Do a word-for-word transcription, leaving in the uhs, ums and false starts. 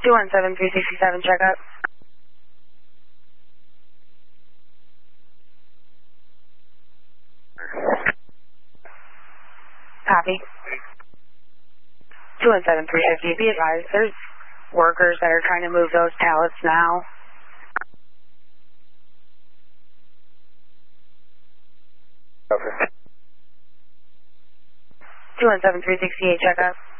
two one seven three six seven, check up. Copy. two one seven three fifty, be advised, there's workers that are trying to move those pallets now. Okay. two one seven three six eight, check up.